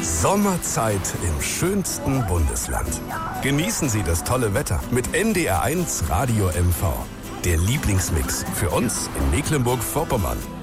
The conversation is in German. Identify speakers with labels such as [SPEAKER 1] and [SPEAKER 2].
[SPEAKER 1] Sommerzeit im schönsten Bundesland. Genießen Sie das tolle Wetter mit NDR1 Radio MV. Der Lieblingsmix für uns in Mecklenburg-Vorpommern.